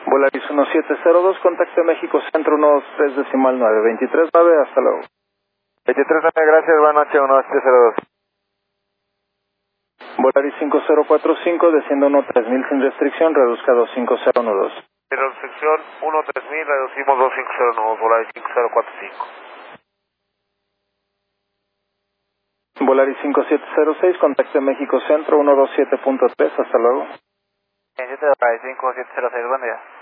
Volaris 1702, contacto México Centro 123.9, 23.9, hasta luego. 23.9, gracias, buenas noches, 1702. Volaris 5045, desciendo 13000 sin restricción, reduzca 25012. Sin restricción 13000, reducimos 2509, Volaris 5045. Volaris 5706, contacto México Centro 127.3, hasta luego. 5706, buen día.